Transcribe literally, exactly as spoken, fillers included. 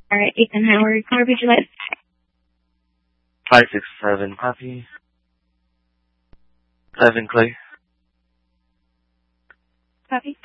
All right, Ethan Howard, car would you like? five six seven, copy. seven, Clay. Copy.